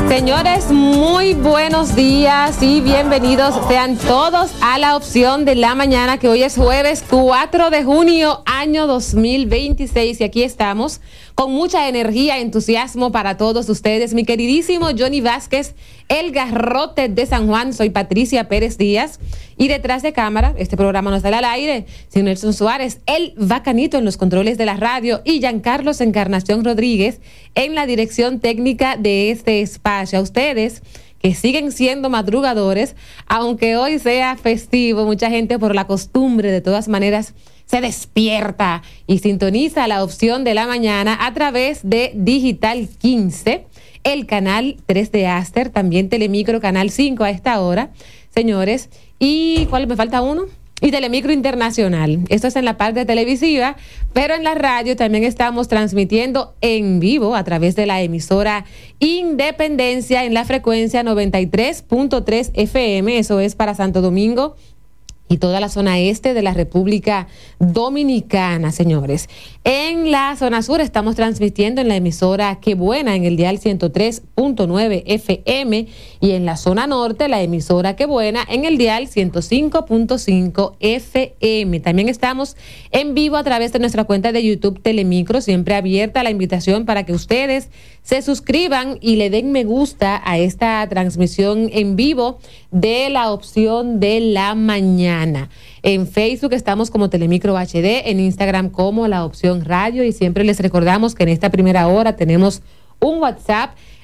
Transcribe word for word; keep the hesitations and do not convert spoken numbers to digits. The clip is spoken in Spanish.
Señores, muy buenos días y bienvenidos sean todos a La Opción de la Mañana, que hoy es jueves cuatro de junio, año dos mil veintiséis, y aquí estamos con mucha energía, entusiasmo para todos ustedes. Mi queridísimo Johnny Vázquez, el garrote de San Juan, soy Patricia Pérez Díaz, y detrás de cámara, este programa no sale al aire, sin Nelson Suárez, el bacanito en los controles de la radio, y Giancarlos Encarnación Rodríguez en la dirección técnica de este espacio. A ustedes que siguen siendo madrugadores, aunque hoy sea festivo, mucha gente por la costumbre de todas maneras se despierta y sintoniza La Opción de la Mañana a través de Digital quince, el canal tres de Aster, también Telemicro Canal cinco a esta hora, señores. ¿Y cuál me falta uno? Y Telemicro Internacional. Esto es en la parte televisiva, pero en la radio también estamos transmitiendo en vivo a través de la emisora Independencia en la frecuencia noventa y tres punto tres F M. Eso es para Santo Domingo y toda la zona este de la República Dominicana, señores. En la zona sur estamos transmitiendo en la emisora Qué Buena en el dial ciento tres punto nueve F M, y en la zona norte la emisora Qué Buena en el dial ciento cinco punto cinco F M. También estamos en vivo a través de nuestra cuenta de YouTube Telemicro, siempre abierta la invitación para que ustedes se suscriban y le den me gusta a esta transmisión en vivo de La Opción de la Mañana. En Facebook estamos como Telemicro H D, en Instagram como La Opción Radio, y siempre les recordamos que en esta primera hora tenemos un WhatsApp